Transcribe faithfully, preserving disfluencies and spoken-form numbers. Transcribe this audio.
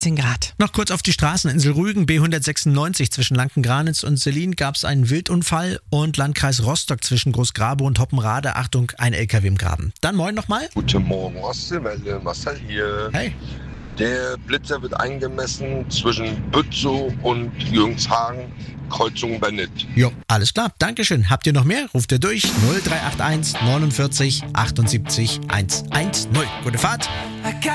zehn Grad. Noch kurz auf die Straßeninsel Rügen, B hundertsechsundneunzig zwischen Lanken-Granitz und Selin gab es einen Wildunfall und Landkreis Rostock zwischen Großgrabe und Hoppenrade, Achtung, ein L K W im Graben. Dann moin nochmal. Guten Morgen, Ostseewelle, Marcel hier. Hey. Der Blitzer wird eingemessen zwischen Bützow und Jürgenshagen, Kreuzung Bennett. Jo, alles klar, Dankeschön. Habt ihr noch mehr? Ruft ihr durch null drei acht eins neunundvierzig achtundsiebzig hundertzehn. Gute Fahrt.